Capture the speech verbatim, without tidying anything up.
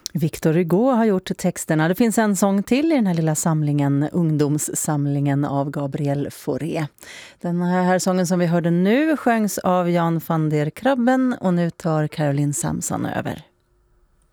Victor Hugo har gjort texterna. Det finns en sång till i den här lilla samlingen, ungdomssamlingen av Gabriel Fauré. Den här sången som vi hörde nu sjöngs av Jan van der Krabben och nu tar Caroline Samson över.